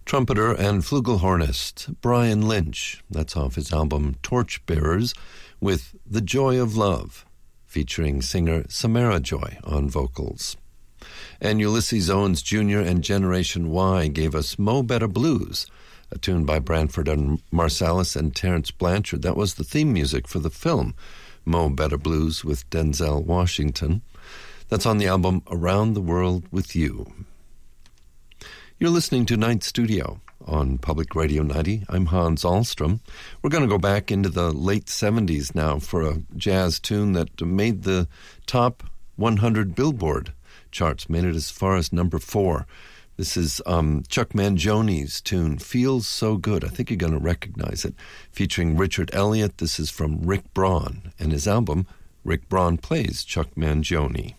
Trumpeter and flugelhornist Brian Lynch, that's off his album Torchbearers, with The Joy of Love, featuring singer Samara Joy on vocals. And Ulysses Owens Jr. and Generation Y gave us Mo Better Blues, a tune by Branford and Marsalis and Terence Blanchard. That was the theme music for the film Mo Better Blues with Denzel Washington. That's on the album Around the World with You. You're listening to Night Studio on Public Radio 90. I'm Hans Ahlstrom. We're going to go back into the late 70s now for a jazz tune that made the top 100 Billboard charts, made it as far as number 4. This is Chuck Mangioni's tune, Feels So Good. I think you're going to recognize it. Featuring Richard Elliott. This is from Rick Braun and his album, Rick Braun Plays Chuck Mangione.